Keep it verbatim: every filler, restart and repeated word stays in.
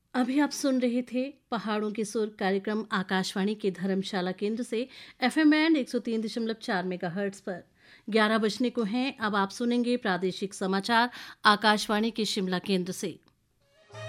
अभी आप सुन रहे थे पहाड़ों के सुर कार्यक्रम आकाशवाणी के धर्मशाला केंद्र से एफएम बैंड एक सौ तीन दशमलव चार मेगाहर्ट्ज पर। ग्यारह बजने को हैं, अब आप सुनेंगे प्रादेशिक समाचार आकाशवाणी के शिमला केंद्र से।